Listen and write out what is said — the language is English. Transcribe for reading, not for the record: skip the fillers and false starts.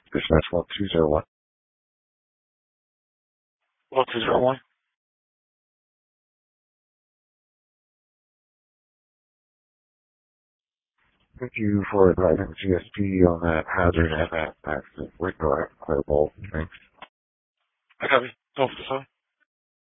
Dispatch 1201. 1201. Thank you for advising GSP on that hazard and that accident. We're going to clear both. Thanks.